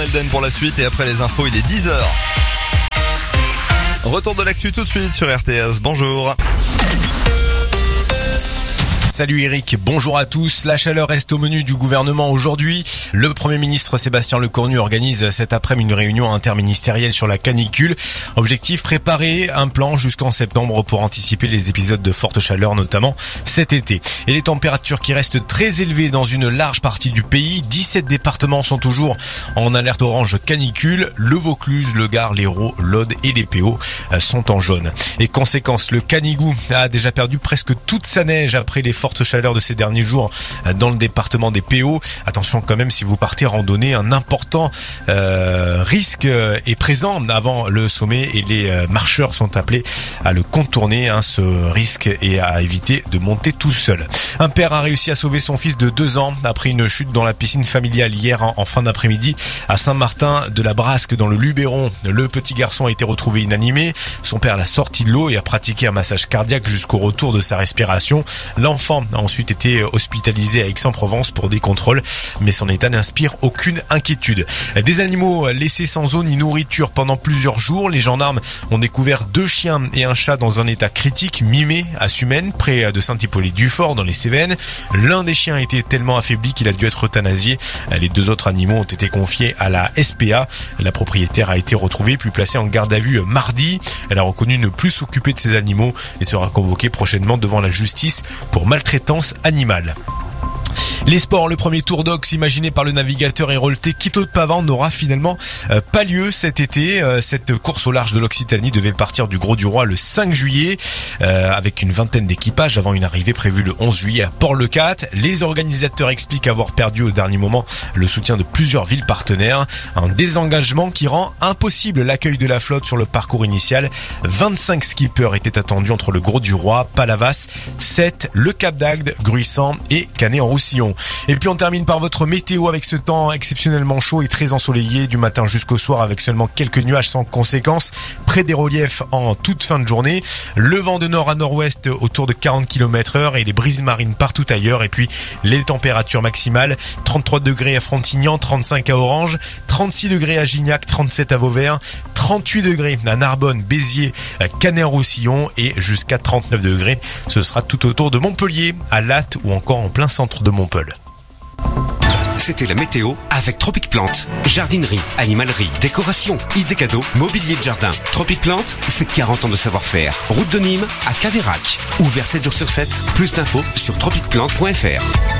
Elden pour la suite et après les infos, il est 10h. Retour de l'actu tout de suite sur RTS. Bonjour. Salut Eric, bonjour à tous. La chaleur reste au menu du gouvernement aujourd'hui. Le Premier ministre Sébastien Lecornu organise cet après-midi une réunion interministérielle sur la canicule. Objectif, préparer un plan jusqu'en septembre pour anticiper les épisodes de forte chaleur, notamment cet été. Et les températures qui restent très élevées dans une large partie du pays. 17 départements sont toujours en alerte orange canicule. Le Vaucluse, le Gard, l'Hérault, l'Aude et les PO sont en jaune. Et conséquence, le Canigou a déjà perdu presque toute sa neige après les forte chaleur de ces derniers jours dans le département des PO. Attention quand même si vous partez randonner, un important risque est présent avant le sommet et les marcheurs sont appelés à le contourner, ce risque, et à éviter de monter tout seul. Un père a réussi à sauver son fils de 2 ans après une chute dans la piscine familiale hier en fin d'après-midi à Saint-Martin de la Brasque dans le Luberon. Le petit garçon a été retrouvé inanimé. Son père l'a sorti de l'eau et a pratiqué un massage cardiaque jusqu'au retour de sa respiration. L'enfant a ensuite été hospitalisé à Aix-en-Provence pour des contrôles, mais son état n'inspire aucune inquiétude. Des animaux laissés sans eau ni nourriture pendant plusieurs jours. Les gendarmes ont découvert 2 chiens et un chat dans un état critique, Mimé à Sumène, près de Saint-Hippolyte-du-Fort dans les Cévennes. L'un des chiens était tellement affaibli qu'il a dû être euthanasié. Les 2 autres animaux ont été confiés à la SPA. La propriétaire a été retrouvée puis placée en garde à vue mardi. Elle a reconnu ne plus s'occuper de ses animaux et sera convoquée prochainement devant la justice pour maltraitance animale. Les sports, le premier Tour d'Ox imaginé par le navigateur héroltais Quito de Pavan n'aura finalement pas lieu cet été. Cette course au large de l'Occitanie devait partir du Grau-du-Roi le 5 juillet avec une vingtaine d'équipages avant une arrivée prévue le 11 juillet à Port-le-Cat. Les organisateurs expliquent avoir perdu au dernier moment le soutien de plusieurs villes partenaires. Un désengagement qui rend impossible l'accueil de la flotte sur le parcours initial. 25 skippers étaient attendus entre le Grau-du-Roi, Palavas, Sète, le Cap d'Agde, Gruissant et Canet-en-Roussillon. Et puis on termine par votre météo avec ce temps exceptionnellement chaud et très ensoleillé du matin jusqu'au soir avec seulement quelques nuages sans conséquence près des reliefs en toute fin de journée. Le vent de nord à nord-ouest autour de 40 km/h et les brises marines partout ailleurs. Et puis les températures maximales, 33 degrés à Frontignan, 35 à Orange, 36 degrés à Gignac, 37 à Vauvert, 38 degrés à Narbonne, Béziers, Canet-en-Roussillon et jusqu'à 39 degrés. Ce sera tout autour de Montpellier, à Latte ou encore en plein centre de Montpellier. C'était la météo avec Tropic Plante. Jardinerie, animalerie, décoration, idées cadeaux, mobilier de jardin. Tropic Plante, c'est 40 ans de savoir-faire. Route de Nîmes à Caveyrac. Ouvert 7 jours sur 7. Plus d'infos sur tropicplante.fr.